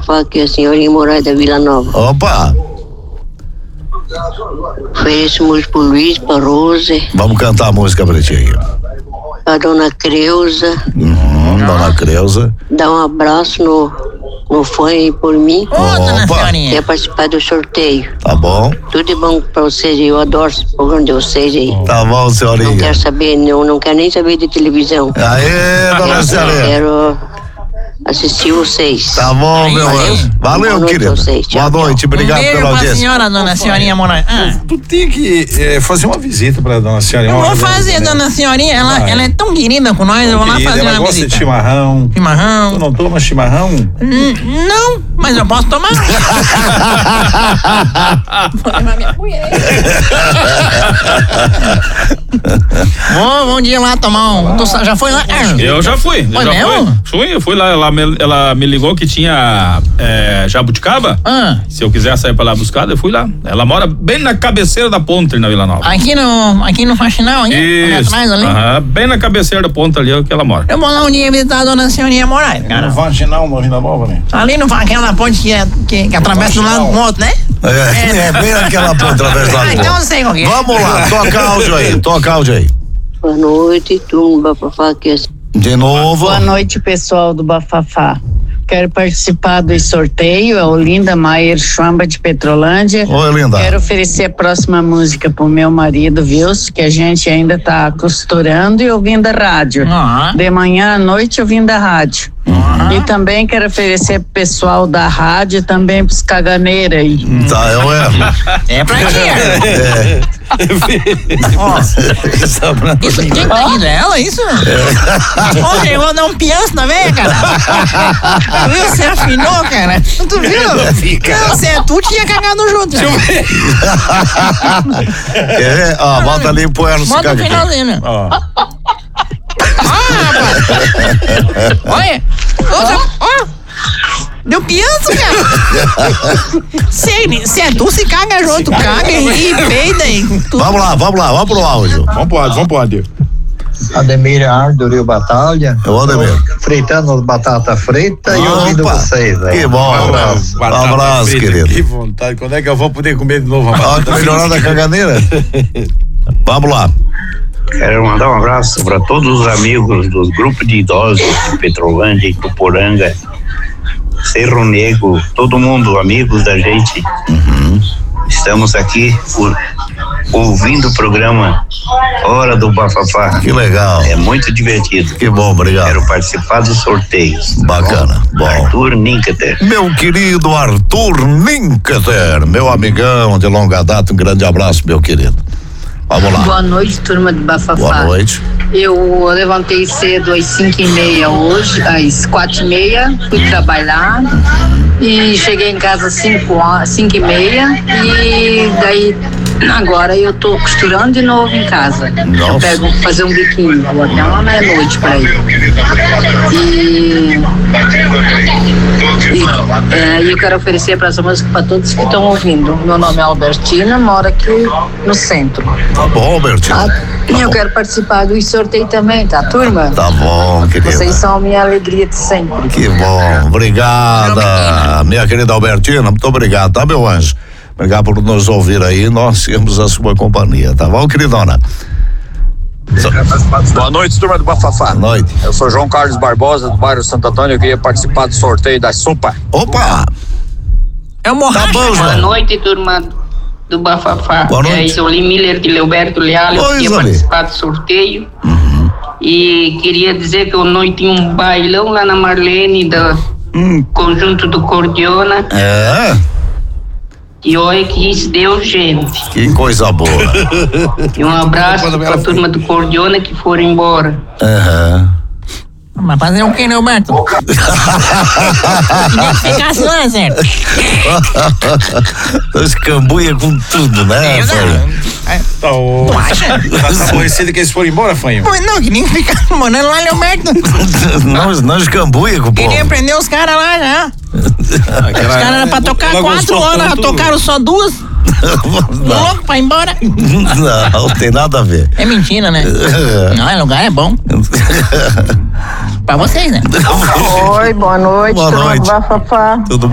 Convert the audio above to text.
Bafafá, que é a senhorinha Moraes da Vila Nova. Opa! Ofereço música pro Luiz, pra Rose. Vamos cantar a música pra ti aí. Pra Dona Creuza. Dona Creuza. Dá um abraço no fã aí por mim. Dona senhorinha. Quer participar do sorteio. Tá bom. Tudo de bom pra vocês, eu adoro esse programa de vocês aí. Tá bom, senhorinha. Não quero saber, não quero nem saber de televisão. Aê, dona senhorinha. Quero assistir vocês. Tá bom, meu anjo. Valeu, Boa noite querido. pra vocês. Tchau, Boa noite, obrigado Beijo pela pra audiência. senhora, dona senhorinha Moraes. Tu tem que fazer uma visita pra dona senhorinha. Eu vou fazer, dona senhorinha. Ela é tão querida com nós, eu vou lá fazer ela uma gosta visita. de chimarrão. Tu Chimarrão. não toma chimarrão? Não, mas eu posso tomar. Bom dia lá tomar um. Tu já foi lá? Eu já fui. Foi mesmo? Eu fui lá, ela me ligou que tinha jabuticaba. Se eu quiser sair pra lá buscar, eu fui lá. Ela mora bem na cabeceira da ponta ali na Vila Nova. Aqui no Faxinal, ali? Isso. Atrás ali? Bem na cabeceira da ponta ali é que ela mora. Eu vou lá um dia visitar a dona senhorinha Moraes, cara. Não vai assinar uma Vila Nova, né? Ali não aquela ponte que atravessa de um lado pro outro, né? É bem naquela ponta através lá. Então eu sei qual que é. Vamos lá, toca áudio aí. Boa noite, turma do Bafafá, que é... De novo. Boa noite, pessoal do Bafafá. Quero participar do sorteio, é Olinda Maier Schwamba de Petrolândia. Oi, Linda. Quero oferecer a próxima música pro meu marido, Wilson, que a gente ainda tá costurando e ouvindo a rádio. De manhã à noite ouvindo a rádio. E também quero oferecer pro pessoal da rádio, também pros caganeiros aí. Tá, eu erro. É pra quê? Isso quem tá rindo? É ela, isso? Ô, chegou a dar um pianço na veia, cara. Viu? Você afinou, cara. Tu viu? Não, se é tu, tinha cagado junto. Deixa eu ver. Quer ver? Ó, volta ali pro Erno se Bota o cagar. finalzinho. Olha. Ó. Deu pianço, cara. Se é tu, se caga junto. Caga e peida aí. Vamos lá, vamos pro áudio. Vamos pro áudio. Ademir Ardo, Rio Batalha. Eu, Ademir. Fritando batata frita e ouvindo vocês aí. Que bom. Abraço, querido. Que vontade. Quando é que eu vou poder comer de novo a Ó, batata tá melhorando a caganeira? Vamos lá. Quero mandar um abraço para todos os amigos dos grupos de idosos de Petrolândia, Ituporanga, Cerro Negro, todo mundo, amigos da gente. Estamos aqui ouvindo o programa Hora do Bafafá. Que legal. É muito divertido. Que bom, obrigado. Quero participar dos sorteios. Bacana, bom. Arthur Ninketer. Meu querido Arthur Ninketer, meu amigão de longa data, um grande abraço, meu querido. Vamos lá. Boa noite, turma do Bafafá. Boa noite. Eu levantei cedo às 5h30 hoje, às 4h30, fui trabalhar e cheguei em casa às 5h30 e daí agora eu tô costurando de novo em casa. Nossa. Eu pego fazer um biquíni, vou até uma meia-noite pra ir. E eu quero oferecer para essa música para todos que estão ouvindo. Meu nome é Albertina, moro aqui no centro. Tá bom, Bertinho. E eu quero participar do sorteio também, tá, turma? Tá bom, querida. Vocês são a minha alegria de sempre. Que bom, obrigada, minha querida Albertina, muito obrigado, tá, meu anjo? Obrigado por nos ouvir aí, nós temos a sua companhia, tá bom, queridona? Boa noite, turma do Bafafá. Boa noite. Eu sou João Carlos Barbosa, do bairro Santo Antônio. Eu queria participar do sorteio da sopa. Opa! É o Morracha. Tá bom, Boa João. noite, turma do Bafafá. Boa noite. É Isoli Miller de Leoberto Leal. Eu Oi, queria Isoli. participar do sorteio. E queria dizer que ontem tinha um bailão lá na Marlene do Conjunto do Cordiona. É? E olha que isso deu gente. Que coisa boa. E um abraço pra turma do Cordiona que foram embora. Aham. Mas fazer o que, né, Humberto? Queria que ficasse lá, certo? Escambuia com tudo, né? Tá aborrecido que eles foram embora, Fanho? Não, queria ficar morando lá, Humberto. Não escambuia com o povo. Queria prender os caras lá já. Os caras eram pra tocar 4 horas, já tocaram só 2. Louco pra ir embora. Não tem nada a ver. É mentira, né? Não, o lugar é bom. Pra vocês, né? Oi, boa noite, Boa turma do noite. Bafafá. Tudo